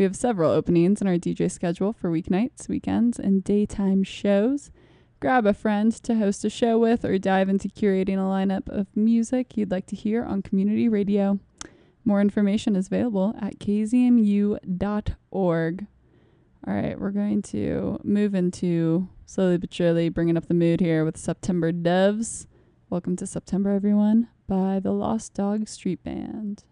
We have several openings in our DJ schedule for weeknights, weekends, and daytime shows. Grab a friend to host a show with or dive into curating a lineup of music you'd like to hear on community radio. More information is available at kzmu.org. All right, we're going to move into slowly but surely bringing up the mood here with September Doves. Welcome to September, everyone, by the Lost Dog Street Band.